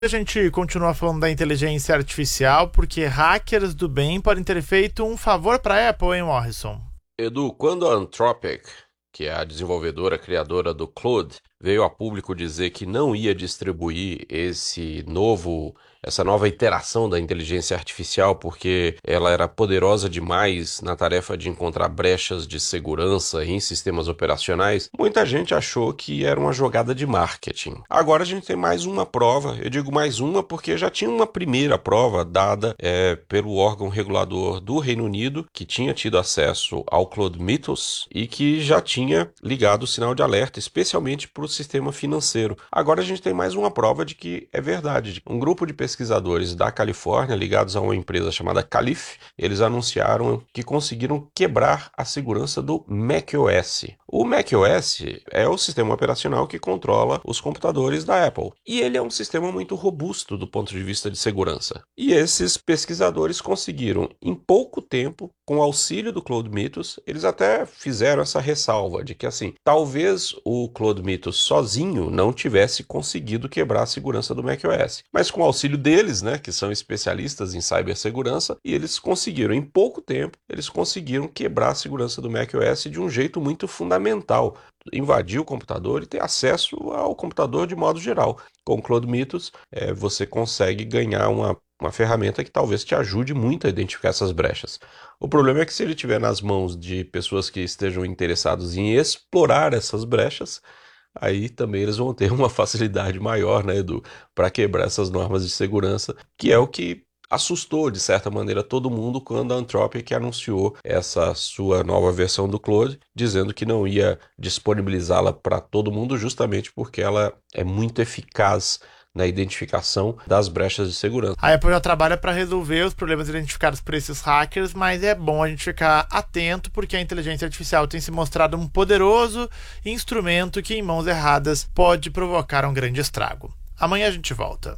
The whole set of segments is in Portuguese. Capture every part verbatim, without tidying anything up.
A gente continua falando da inteligência artificial porque hackers do bem podem ter feito um favor para a Apple, hein, Morrison? Edu, quando a Anthropic, que é a desenvolvedora criadora do Claude, veio a público dizer que não ia distribuir esse novo, essa nova iteração da inteligência artificial porque ela era poderosa demais na tarefa de encontrar brechas de segurança em sistemas operacionais, muita gente achou que era uma jogada de marketing. Agora a gente tem mais uma prova, eu digo mais uma porque já tinha uma primeira prova dada é, pelo órgão regulador do Reino Unido, que tinha tido acesso ao Claude Mythos e que já tinha ligado o sinal de alerta, especialmente para o sistema financeiro. Agora a gente tem mais uma prova de que é verdade. Um grupo de pesquisadores da Califórnia, ligados a uma empresa chamada Calif, eles anunciaram que conseguiram quebrar a segurança do macOS. O macOS é o sistema operacional que controla os computadores da Apple. E ele é um sistema muito robusto do ponto de vista de segurança. E esses pesquisadores conseguiram, em pouco tempo, com o auxílio do Claude Mythos, eles até fizeram essa ressalva de que, assim, talvez o Claude Mythos sozinho não tivesse conseguido quebrar a segurança do macOS. Mas com o auxílio deles, né, que são especialistas em cibersegurança, e eles conseguiram, em pouco tempo, eles conseguiram quebrar a segurança do macOS de um jeito muito fundamental. Invadir o computador e ter acesso ao computador de modo geral. Com o Claude Mythos, é, você consegue ganhar uma, uma ferramenta que talvez te ajude muito a identificar essas brechas. O problema é que se ele estiver nas mãos de pessoas que estejam interessadas em explorar essas brechas, aí também eles vão ter uma facilidade maior, né, Edu, para quebrar essas normas de segurança, que é o que assustou, de certa maneira, todo mundo quando a Anthropic anunciou essa sua nova versão do Claude, dizendo que não ia disponibilizá-la para todo mundo justamente porque ela é muito eficaz na identificação das brechas de segurança. A Apple já trabalha para resolver os problemas identificados por esses hackers, mas é bom a gente ficar atento porque a inteligência artificial tem se mostrado um poderoso instrumento que, em mãos erradas, pode provocar um grande estrago. Amanhã a gente volta.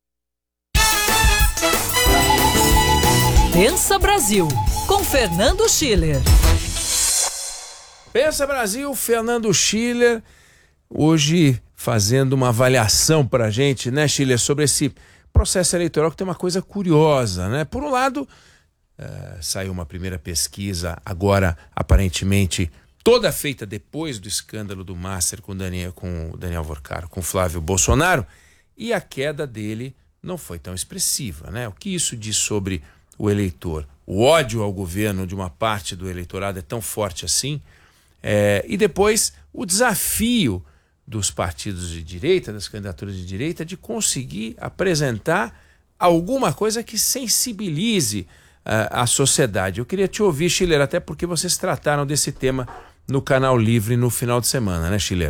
Pensa Brasil, com Fernando Schiller. Pensa Brasil, Fernando Schiller, hoje fazendo uma avaliação para a gente, né, Schiller, sobre esse processo eleitoral que tem uma coisa curiosa, né? Por um lado, uh, saiu uma primeira pesquisa, agora aparentemente toda feita depois do escândalo do Master com o Daniel, com o Daniel Vorcaro, com o Flávio Bolsonaro, e a queda dele não foi tão expressiva, né? O que isso diz sobre o eleitor? O ódio ao governo de uma parte do eleitorado é tão forte assim? É, e depois o desafio dos partidos de direita, das candidaturas de direita, de conseguir apresentar alguma coisa que sensibilize uh, a sociedade. Eu queria te ouvir, Schiller, até porque vocês trataram desse tema no Canal Livre no final de semana, né, Schiller?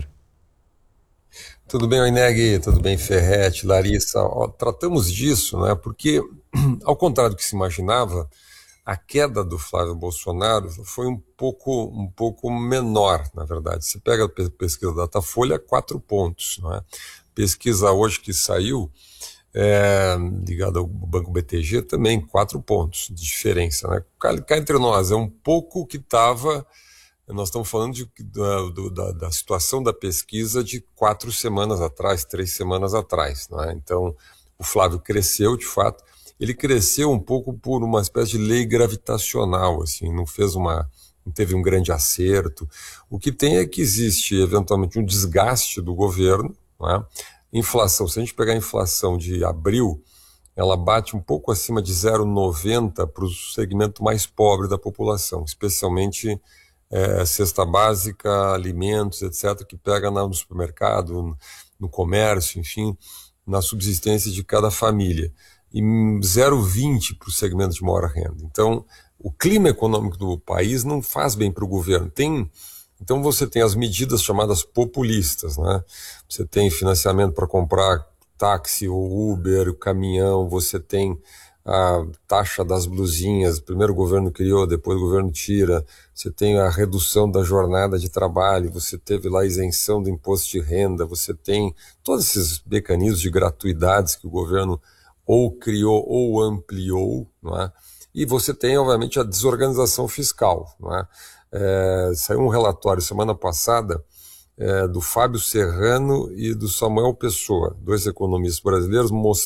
Tudo bem, Oineg? Tudo bem, Ferretti, Larissa? Ó, tratamos disso, né? Porque, ao contrário do que se imaginava, a queda do Flávio Bolsonaro foi um pouco, um pouco menor, na verdade. Se pega a pesquisa da Datafolha, quatro pontos, não é? Pesquisa hoje que saiu, é, ligada ao Banco B T G, também quatro pontos de diferença, né? Cá entre nós, é um pouco que estava... Nós estamos falando de, da, do, da, da situação da pesquisa de quatro semanas atrás, três semanas atrás, não é? Então, o Flávio cresceu, de fato. Ele cresceu um pouco por uma espécie de lei gravitacional, assim, não fez uma, não teve um grande acerto. O que tem é que existe, eventualmente, um desgaste do governo, não é? Inflação, se a gente pegar a inflação de abril, ela bate um pouco acima de zero vírgula noventa para o segmento mais pobre da população, especialmente É, cesta básica, alimentos, etcétera, que pega no supermercado, no, no comércio, enfim, na subsistência de cada família. E zero vírgula vinte para o segmento de maior renda. Então, o clima econômico do país não faz bem para o governo. Tem, então, você tem as medidas chamadas populistas, né? Você tem financiamento para comprar táxi ou Uber, caminhão, você tem a taxa das blusinhas, primeiro o governo criou, depois o governo tira, você tem a redução da jornada de trabalho, você teve lá a isenção do imposto de renda, você tem todos esses mecanismos de gratuidades que o governo ou criou ou ampliou, não é? E você tem, obviamente, a desorganização fiscal, não é? É, saiu um relatório semana passada é, do Fábio Serrano e do Samuel Pessoa, dois economistas brasileiros,